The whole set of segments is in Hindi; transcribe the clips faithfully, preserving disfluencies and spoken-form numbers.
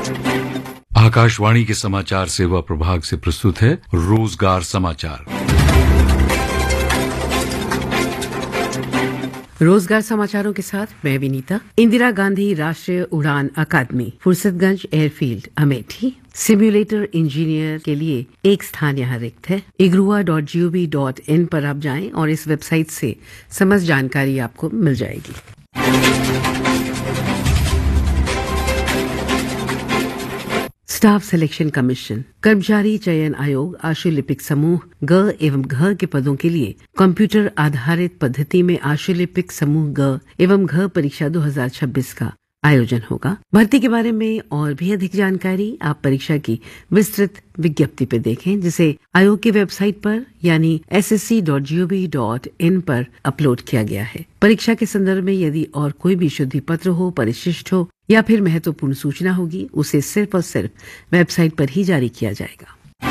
आकाशवाणी के समाचार सेवा प्रभाग से प्रस्तुत है रोजगार समाचार। रोजगार समाचारों के साथ मैं विनीता। इंदिरा गांधी राष्ट्रीय उड़ान अकादमी, Fursatganj airfield, Amethi, simulator engineer के लिए एक स्थान यहाँ रिक्त है। इग्रुआ dot G O V dot in पर आप जाएं और इस वेबसाइट से समस्त जानकारी आपको मिल जाएगी। स्टाफ सिलेक्शन कमीशन, कर्मचारी चयन आयोग, आशुलिपिक समूह ग एवं घ के पदों के लिए कंप्यूटर आधारित पद्धति में आशुलिपिक समूह ग एवं घ परीक्षा दो हज़ार छब्बीस का आयोजन होगा। भर्ती के बारे में और भी अधिक जानकारी आप परीक्षा की विस्तृत विज्ञप्ति पे देखें, जिसे आयोग की वेबसाइट पर यानी S S C dot G O V dot in पर अपलोड किया गया है। परीक्षा के संदर्भ में यदि और कोई भी शुद्धि पत्र हो, परिशिष्ट हो या फिर महत्वपूर्ण सूचना होगी, उसे सिर्फ और सिर्फ वेबसाइट पर ही जारी किया जाएगा।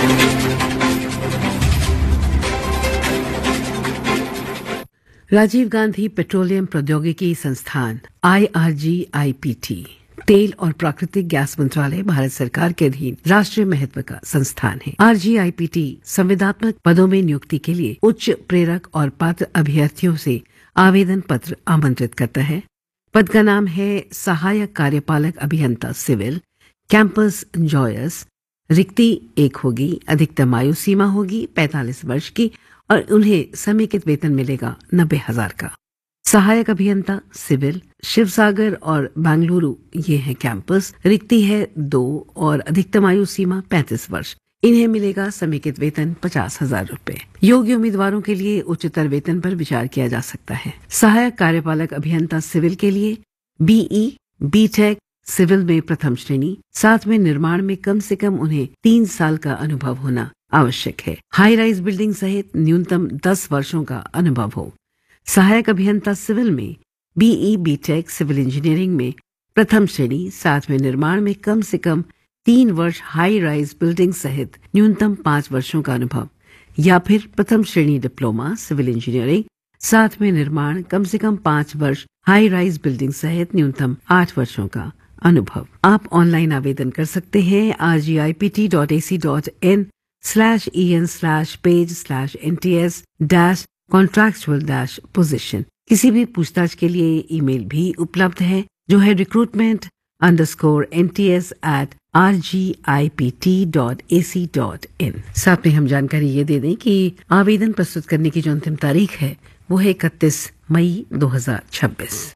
राजीव गांधी पेट्रोलियम प्रौद्योगिकी संस्थान I R G I P T तेल और प्राकृतिक गैस मंत्रालय भारत सरकार के अधीन राष्ट्रीय महत्व का संस्थान है। R G I P T संविदात्मक पदों में नियुक्ति के लिए उच्च प्रेरक और पात्र अभ्यर्थियों से आवेदन पत्र आमंत्रित करता है। पद का नाम है सहायक कार्यपालक अभियंता सिविल, कैंपस जॉयस। रिक्ति एक होगी। अधिकतम आयु सीमा होगी पैंतालीस वर्ष की और उन्हें समेकित वेतन मिलेगा नब्बे हजार का। सहायक अभियंता सिविल, शिवसागर और बेंगलुरु ये है कैंपस। रिक्ति है दो और अधिकतम आयु सीमा पैंतीस वर्ष। इन्हें मिलेगा समेकित वेतन पचास हजार रूपए। योग्य उम्मीदवारों के लिए उच्चतर वेतन पर विचार किया जा सकता है। सहायक कार्यपालक अभियंता सिविल के लिए बीई, बीटेक सिविल में प्रथम श्रेणी, साथ में निर्माण में कम से कम उन्हें तीन साल का अनुभव होना आवश्यक है। हाई राइज बिल्डिंग सहित न्यूनतम दस वर्षों का अनुभव हो। सहायक अभियंता सिविल में बीई, बीटेक सिविल इंजीनियरिंग में प्रथम श्रेणी, साथ में निर्माण में कम से कम तीन वर्ष हाई राइज बिल्डिंग सहित न्यूनतम पांच वर्षों का अनुभव, या फिर प्रथम श्रेणी डिप्लोमा सिविल इंजीनियरिंग, साथ में निर्माण कम से कम पांच वर्ष हाई राइज बिल्डिंग सहित न्यूनतम आठ वर्षों का अनुभव। आप ऑनलाइन आवेदन कर सकते हैं R G I P T dot A C dot in slash E N slash page slash N T S dash contractual dash position. किसी भी पूछताछ के लिए ईमेल भी उपलब्ध है, जो है recruitment underscore N T S eight R G I P T dot A C dot in. साथ में हम जानकारी ये दे दें कि आवेदन प्रस्तुत करने की जो अंतिम तारीख है वो है इकतीस मई दो हजार छब्बीस।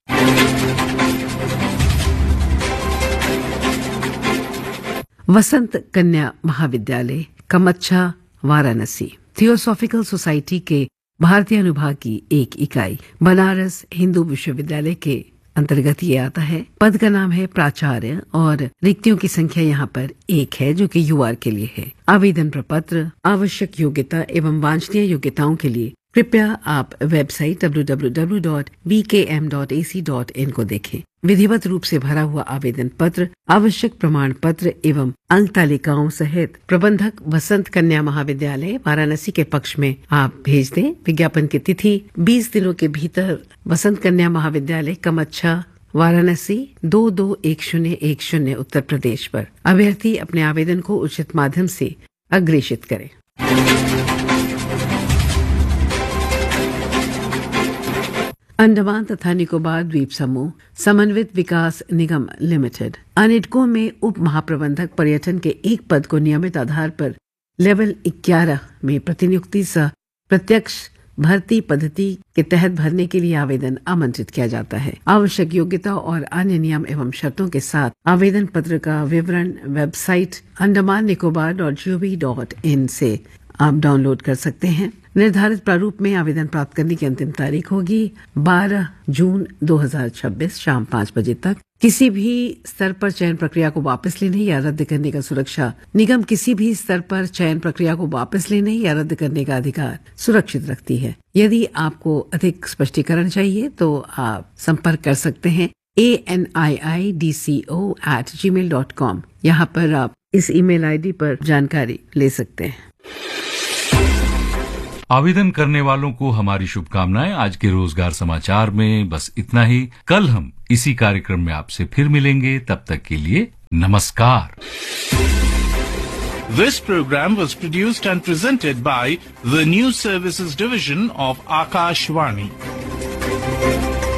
वसंत कन्या महाविद्यालय कमच्छा, वाराणसी, थियोसॉफिकल सोसाइटी के भारतीय अनुभाग की एक इकाई बनारस हिंदू विश्वविद्यालय के अंतर्गत ये आता है। पद का नाम है प्राचार्य और रिक्तियों की संख्या यहाँ पर एक है, जो कि यूआर के लिए है। आवेदन प्रपत्र, आवश्यक योग्यता एवं वांछनीय योग्यताओं के लिए कृपया आप website W W W dot we के M dot A C dot in को देखें। विधिवत रूप से भरा हुआ आवेदन पत्र, आवश्यक प्रमाण पत्र एवं अंक तालिकाओं सहित प्रबंधक वसंत कन्या महाविद्यालय वाराणसी के पक्ष में आप भेज दें। विज्ञापन की तिथि बीस दिनों के भीतर वसंत कन्या महाविद्यालय कमच्छा, वाराणसी दो दो एक शून्य एक शून्य उत्तर प्रदेश पर अभ्यर्थी अपने आवेदन को उचित माध्यम से अग्रेषित करें। अंडमान तथा निकोबार द्वीप समूह समन्वित विकास निगम लिमिटेड अनिडको में उप महाप्रबंधक पर्यटन के एक पद को नियमित आधार पर लेवल ग्यारह में प्रतिनियुक्ति सह प्रत्यक्ष भर्ती पद्धति के तहत भरने के लिए आवेदन आमंत्रित किया जाता है। आवश्यक योग्यता और अन्य नियम एवं शर्तों के साथ आवेदन पत्र का विवरण website Andaman Nicobar dot G O V dot in से आप डाउनलोड कर सकते हैं। निर्धारित प्रारूप में आवेदन प्राप्त करने की अंतिम तारीख होगी बारह जून दो हजार छब्बीस शाम पाँच बजे तक। किसी भी स्तर पर चयन प्रक्रिया को वापस लेने या रद्द करने का सुरक्षा निगम किसी भी स्तर पर चयन प्रक्रिया को वापस लेने या रद्द करने का अधिकार सुरक्षित रखती है। यदि आपको अधिक स्पष्टीकरण चाहिए तो आप संपर्क कर सकते हैं A N I I D C O eight ji mail dot com. यहाँ पर आप इस ईमेल आईडी पर जानकारी ले सकते हैं। आवेदन करने वालों को हमारी शुभकामनाएं। आज के रोजगार समाचार में बस इतना ही। कल हम इसी कार्यक्रम में आपसे फिर मिलेंगे। तब तक के लिए नमस्कार। This program was produced and presented by the News Services Division of Akashvani.